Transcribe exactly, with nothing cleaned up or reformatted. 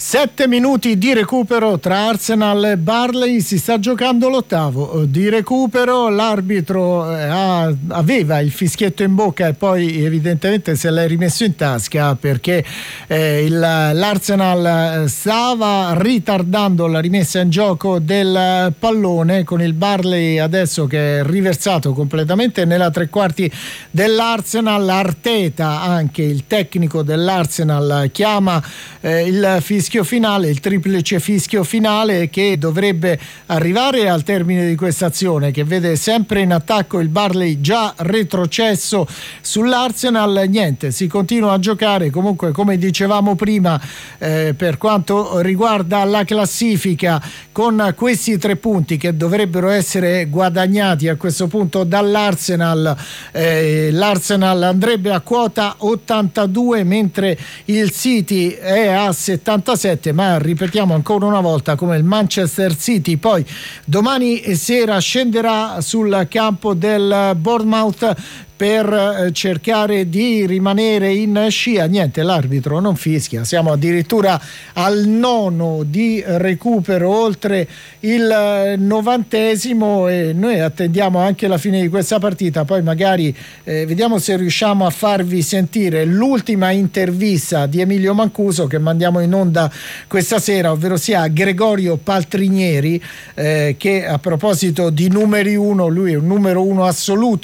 Sette minuti di recupero tra Arsenal e Burnley, si sta giocando l'ottavo di recupero. L'arbitro eh, ha, aveva il fischietto in bocca e poi evidentemente se l'è rimesso in tasca perché eh, il, l'Arsenal stava ritardando la rimessa in gioco del pallone, con il Burnley adesso che è riversato completamente nella tre quarti dell'Arsenal. Arteta, anche il tecnico dell'Arsenal, chiama eh, il fischio finale, il triplice fischio finale che dovrebbe arrivare al termine di questa azione, che vede sempre in attacco il Burnley già retrocesso sull'Arsenal. Niente, si continua a giocare comunque, come dicevamo prima, eh, per quanto riguarda la classifica, con questi tre punti che dovrebbero essere guadagnati a questo punto dall'Arsenal. eh, l'Arsenal andrebbe a quota ottantadue mentre il City è a settantasette, ma ripetiamo ancora una volta come il Manchester City poi domani sera scenderà sul campo del Bournemouth per cercare di rimanere in scia. Niente, l'arbitro non fischia, siamo addirittura al nono di recupero oltre il novantesimo e noi attendiamo anche la fine di questa partita. Poi magari eh, vediamo se riusciamo a farvi sentire l'ultima intervista di Emilio Mancuso che mandiamo in onda questa sera, ovvero sia Gregorio Paltrinieri, eh, che a proposito di numeri uno, lui è un numero uno assoluto